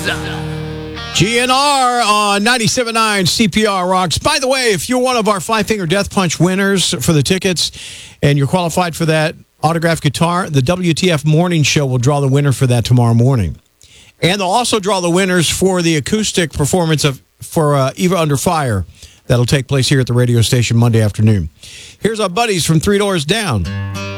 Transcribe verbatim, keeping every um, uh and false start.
G N R on ninety-seven point nine C P R Rocks. By the way, if you're one of our Five Finger Death Punch winners for the tickets and you're qualified for that autographed guitar, the W T F Morning Show will draw the winner for that tomorrow morning. And they'll also draw the winners for the acoustic performance of for uh, Eva Under Fire. That'll take place here at the radio station Monday afternoon. Here's our buddies from Three Doors Down.